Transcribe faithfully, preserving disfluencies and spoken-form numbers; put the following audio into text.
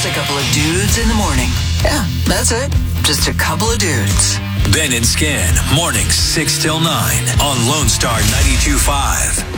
Just a couple of dudes in the morning. Yeah, that's it. Just a couple of dudes. Ben and Skin, mornings six till nine on Lone Star ninety-two point five.